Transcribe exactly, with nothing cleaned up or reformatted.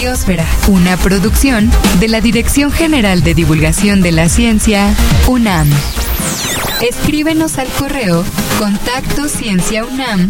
Radiosfera, una producción de la Dirección General de Divulgación de la Ciencia, UNAM. Escríbenos al correo contacto cienciaunam